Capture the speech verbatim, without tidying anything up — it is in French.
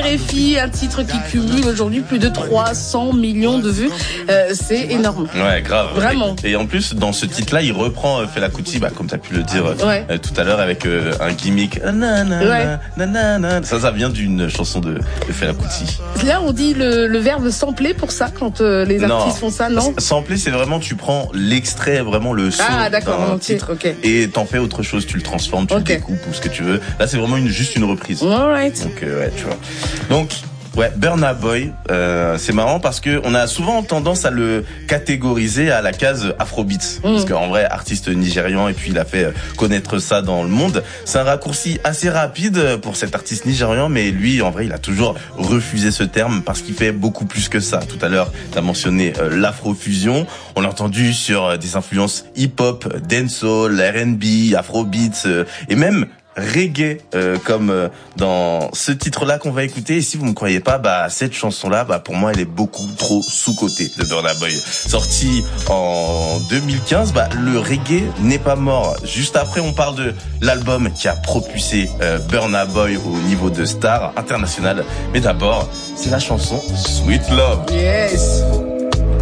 et Fi, un titre qui cumule aujourd'hui plus de trois cents millions de vues. Euh, c'est énorme. Ouais, grave. Vraiment. Et, et en plus, dans ce titre-là, il reprend euh, Fela Kuti, bah, comme t'as pu le dire ouais. euh, tout à l'heure, avec euh, un gimmick. Nanana, ouais. nanana. Ça, ça vient d'une chanson de, de Fela Kuti. Là, on dit le, le verbe sampler pour ça, quand euh, les artistes non. font ça, non? Sampler, c'est vraiment, tu prends l'extrait, vraiment le son ah, d'accord, d'un entier. titre, okay. et t'en fais autre chose, tu le transformes, tu okay. le découpes ou ce que tu veux. Là, c'est vraiment une, juste une reprise. Alright. Donc, euh, ouais, tu vois. Donc, ouais, Burna Boy, euh, c'est marrant parce que on a souvent tendance à le catégoriser à la case Afrobeats, mmh. parce qu'en vrai, artiste nigérian, et puis il a fait connaître ça dans le monde. C'est un raccourci assez rapide pour cet artiste nigérian, mais lui, en vrai, il a toujours refusé ce terme parce qu'il fait beaucoup plus que ça. Tout à l'heure, t'as mentionné euh, l'afrofusion. On l'a entendu sur des influences hip-hop, dancehall, R and B, Afrobeats, euh, et même reggae, euh, comme euh, dans ce titre-là qu'on va écouter. Et si vous me croyez pas, bah cette chanson-là, bah pour moi, elle est beaucoup trop sous-cotée de Burna Boy. Sorti en deux mille quinze, bah le reggae n'est pas mort. Juste après, on parle de l'album qui a propulsé euh, Burna Boy au niveau de star international. Mais d'abord, c'est la chanson Sweet Love. Yes.